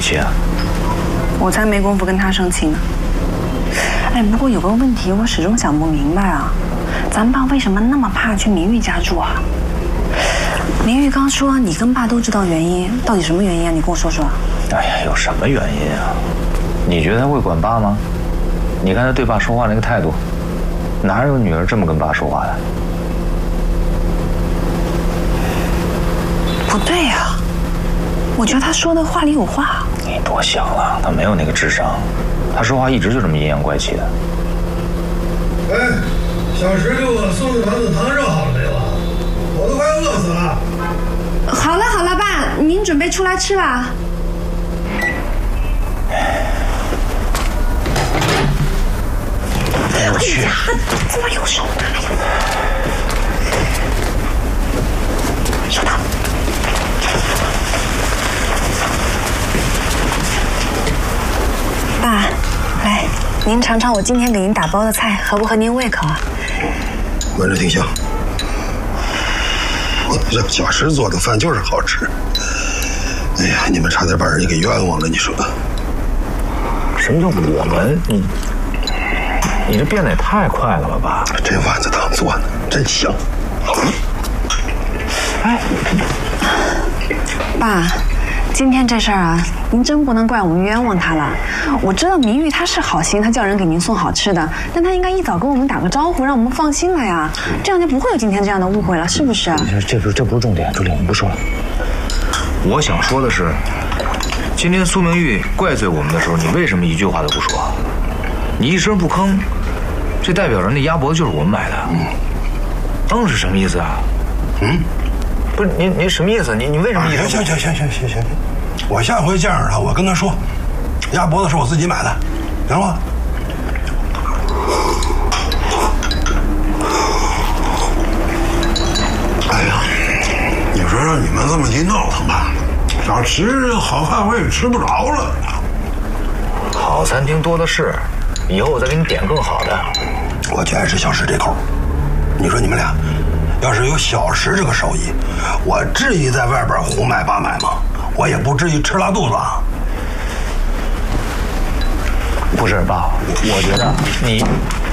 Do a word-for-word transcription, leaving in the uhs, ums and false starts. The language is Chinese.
气啊？ 我才没工夫跟他生气呢。哎，不过有个问题我始终想不明白啊，咱爸为什么那么怕去明玉家住啊？明玉刚说你跟爸都知道原因，到底什么原因啊？你跟我说说。 哎呀，有什么原因啊？你觉得他会管爸吗？你看他对爸说话那个态度，哪有女儿这么跟爸说话的？ 不对呀、啊，我觉得他说的话里有话。 你多想了，他没有那个智商，他说话一直就这么阴阳怪气的。 哎，小石给我送的丸子汤热好了没有啊？我都快饿死了。 好了好了，爸，您准备出来吃吧。 我去， 哎呀，怎么有手拿呀？手套。爸，来，您尝尝我今天给您打包的菜，合不合您胃口啊？ 闻着挺香。这小石做的饭就是好吃。哎呀，你们差点把人家给冤枉了，你说？ 什么叫我们？你你这变得也太快了吧，爸？ 这丸子汤做的真香。 哎，爸，今天这事儿啊，您真不能怪我们冤枉他了。我知道明玉他是好心，他叫人给您送好吃的，但他应该一早跟我们打个招呼，让我们放心了呀，这样就不会有今天这样的误会了，是不是？ 这这不这不是重点，重点我们不说了。我想说的是，今天苏明玉怪罪我们的时候，你为什么一句话都不说？你一声不吭，这代表着那鸭脖子就是我们买的。嗯，嗯是什么意思啊？嗯，不是您您什么意思？你你为什么一声？ 行行行行行行行，我下回见着他，我跟他说，鸭脖子是我自己买的，行吗？哎呀，你说让你们这么一闹腾吧，想吃好饭我也吃不着了。 好餐厅多的是，以后我再给你点更好的。 我就爱吃小石这口。你说你们俩，要是有小石这个手艺，我至于在外边胡买八买吗？我也不至于吃拉肚子啊。 不是爸，我觉得你